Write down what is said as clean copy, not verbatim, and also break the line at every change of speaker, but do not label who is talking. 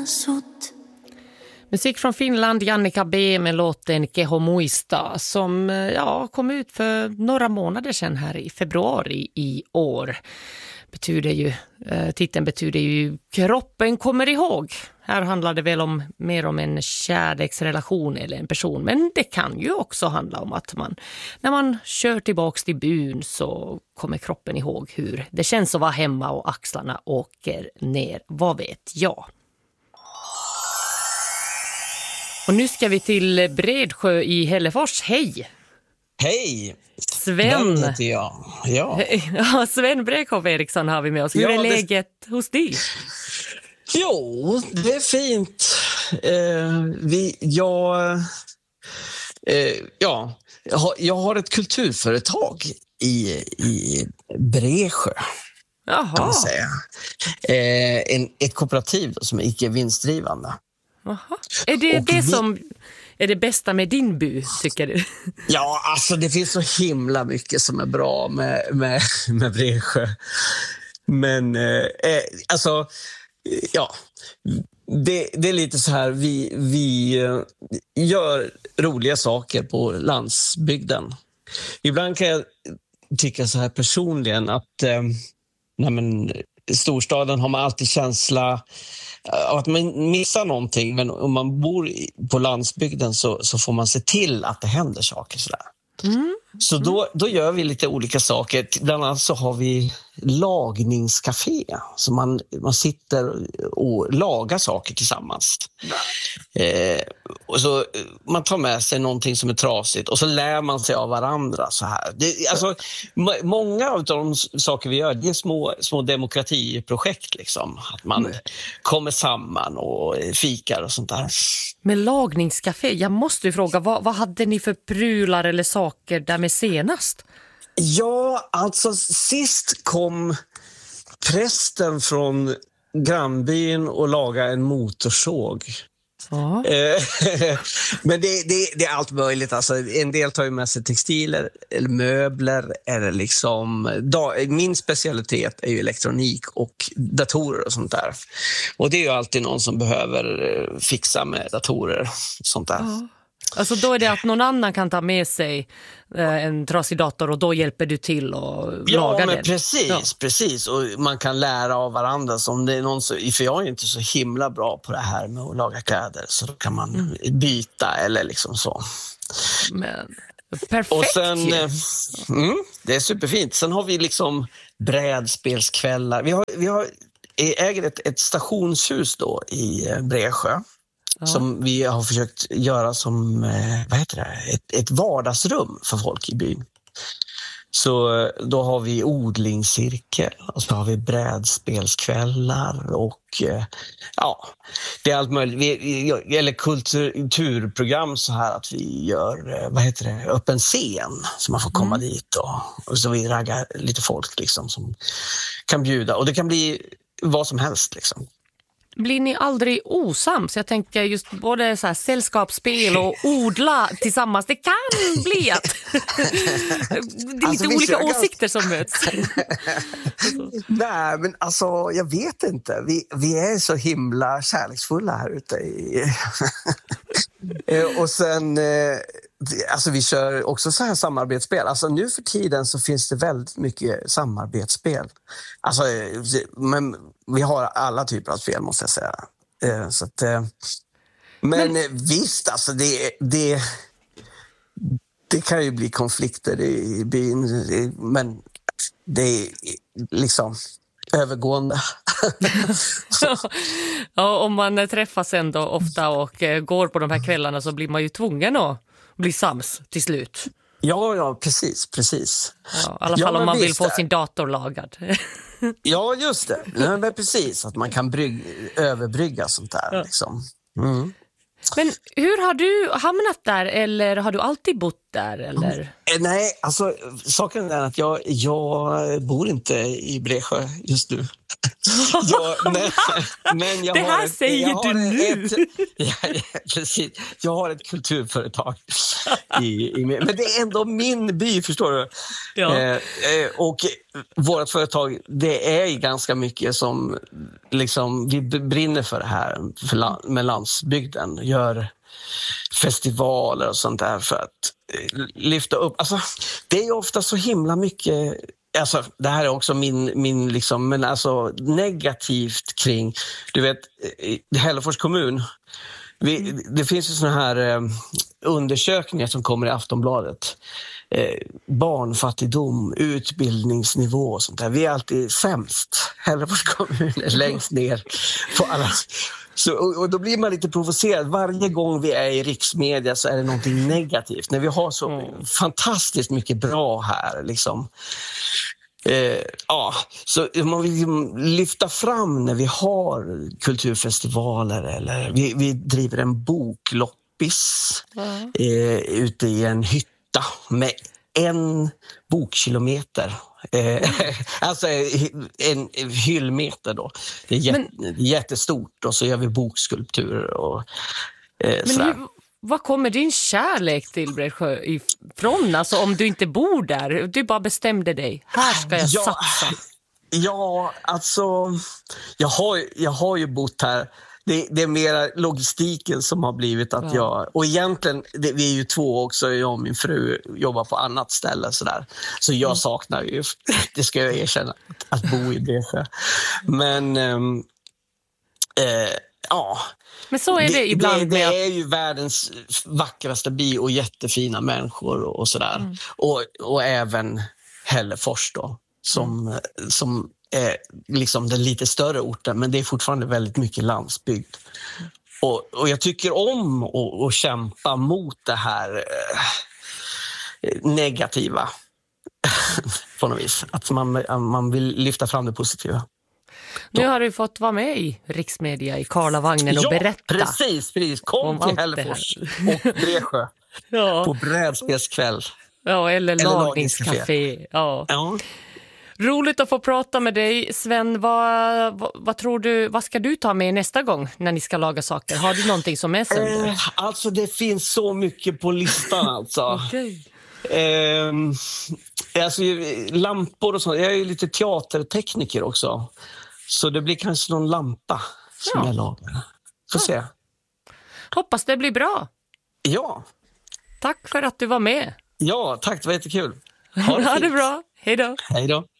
sut.
Musik från Finland, Jannica B med låten Keho Muista som kom ut för några månader sedan här i februari i år. Titeln betyder ju kroppen kommer ihåg. Här handlar det väl mer om en kärleksrelation eller en person. Men det kan ju också handla om att när man kör tillbaks till byn så kommer kroppen ihåg hur det känns att vara hemma och axlarna åker ner. Vad vet jag? Och nu ska vi till Bredsjö i Hällefors. Hej!
Hej!
Sven!
Den heter jag. Ja.
Ja, Sven Brekhoff Eriksson har vi med oss. Hur är läget hos dig?
Jo, det är fint. Jag har ett kulturföretag i Bredsjö.
Jaha.
Kan man säga. Ett kooperativ som är icke vinstdrivande.
Jaha. Är det som är det bästa med din by, tycker du?
Ja, alltså det finns så himla mycket som är bra med Bredsjö. Men det är lite så här, vi gör roliga saker på landsbygden. Ibland kan jag tycka så här personligen att i storstaden har man alltid känsla att man missar någonting, men om man bor på landsbygden så får man se till att det händer saker sådär. Så då gör vi lite olika saker. Bland annat så har vi lagningscafé. Så man sitter och lagar saker tillsammans. Och så man tar med sig någonting som är trasigt och så lär man sig av varandra så här. Många av de saker vi gör, det är små demokratiprojekt liksom. Att man kommer samman och fikar och sånt där.
Med lagningscafé, jag måste ju fråga, vad hade ni för prylar eller saker där med senast?
Ja, alltså sist kom prästen från grannbyn och lagade en motorsåg.
Ja.
Men det är allt möjligt. Alltså, en del tar ju med sig textiler eller möbler. Eller liksom, min specialitet är ju elektronik och datorer och sånt där. Och det är ju alltid någon som behöver fixa med datorer och sånt där.
Ja. Alltså då är det att någon annan kan ta med sig en trasig dator och då hjälper du till och laga den.
Precis. Och man kan lära av varandra. Som det är någon för jag är inte så himla bra på det här med att laga kläder. Så då kan man byta eller liksom så.
Men perfekt.
Och sen, det är superfint. Sen har vi liksom brädspelskvällar. Vi äger ett stationshus då i Bredsjö. Ja. Som vi har försökt göra som ett vardagsrum för folk i byn. Så då har vi odlingscirkel och så har vi brädspelskvällar och det är allt möjligt. Eller kulturprogram så här att vi gör öppen scen så man får komma dit och så vi raggar lite folk liksom som kan bjuda och det kan bli vad som helst liksom.
Blir ni aldrig osams? Jag tänker just både så här sällskapsspel och odla tillsammans. Det kan bli att det är lite olika åsikter som möts.
Nej, men alltså jag vet inte. Vi är så himla kärleksfulla här ute. Och sen alltså vi kör också så här samarbetsspel. Alltså nu för tiden så finns det väldigt mycket samarbetsspel. Alltså, men vi har alla typer av spel måste jag säga. Så att, men visst, alltså det kan ju bli konflikter i byn. Men det är liksom övergående.
Ja, om man träffas ändå ofta och går på de här kvällarna så blir man ju tvungen att bli sams till slut.
Ja, precis.
Ja, i alla fall om man vill få sin dator lagad.
Ja, just det. Ja, men precis, att man kan överbrygga sånt där. Ja. Liksom.
Men hur har du hamnat där eller har du alltid bott där eller?
Nej, alltså saken är att jag bor inte i Bräsjö just nu. Men jag
det här
har
säger du nu.
Precis. Jag har ett kulturföretag men det är ändå min by, förstår du?
Ja.
Och vårt företag, det är ganska mycket som liksom, vi brinner för det här med landsbygden, gör festivaler och sånt där för att lyfta upp. Alltså, det är ju ofta så himla mycket. Alltså, det här är också min liksom, men alltså negativt kring, du vet, Hällefors kommun. Det finns ju såna här undersökningar som kommer i Aftonbladet. Barnfattigdom, utbildningsnivå och sånt där. Vi är alltid sämst. Hällefors kommun är längst ner på alla. Och då blir man lite provocerad. Varje gång vi är i riksmedia så är det någonting negativt. När vi har så fantastiskt mycket bra här liksom. Så man vill lyfta fram när vi har kulturfestivaler eller vi driver en bokloppis ute i en hytta med 1 bokkilometer. Alltså en hyllmeter då. Det är jättestort, och så gör vi bokskulpturer och sådär.
Vad kommer din kärlek till Bräsjö ifrån? Alltså om du inte bor där, du bara bestämde dig. Här ska jag satsa.
Ja, alltså jag har ju bott här. Det är mera logistiken som har blivit att jag... Och egentligen, vi är ju 2 också, jag och min fru jobbar på annat ställe. Så jag saknar ju, det ska jag erkänna, att bo i Bräsjö. Men ja...
Men så är det ibland.
Det är ju världens vackraste by och jättefina människor och sådär. Och även Hällefors då, som är liksom den lite större orten, men det är fortfarande väldigt mycket landsbygd. Och jag tycker om att kämpa mot det här negativa på något vis. Att man vill lyfta fram det positiva.
Nu har du fått vara med i riksmedia i Karlavagnen och berätta.
Precis. Kom till Hällefors och Bräsjö på brädspelskväll.
Ja, eller lagningscafé. Ja. Roligt att få prata med dig. Sven, vad tror du, vad ska du ta med nästa gång när ni ska laga saker? Har du någonting som är sönder?
Alltså det finns så mycket på listan alltså.
Okej.
Alltså lampor och sånt. Jag är ju lite teatertekniker också. Så det blir kanske någon lampa som jag lagar. Får se.
Hoppas det blir bra.
Ja.
Tack för att du var med.
Ja, tack. Det var jättekul.
Ha det bra. Hej då.
Hej då.